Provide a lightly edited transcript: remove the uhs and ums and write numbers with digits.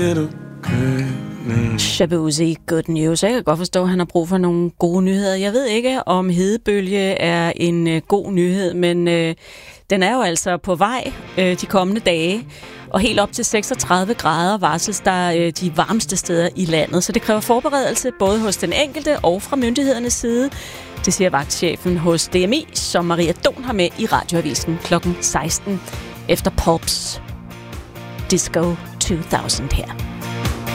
Shabuzi, good news. Jeg kan godt forstå, at han har brug for nogle gode nyheder. Jeg ved ikke, om hedebølge er en god nyhed, men den er jo altså på vej de kommende dage. Og helt op til 36 grader varsles der de varmeste steder i landet. Så det kræver forberedelse både hos den enkelte og fra myndighedernes side. Det siger vagtchefen hos DMI, som Maria Don har med i Radioavisen kl. 16 efter Pulps Disco 2000 her.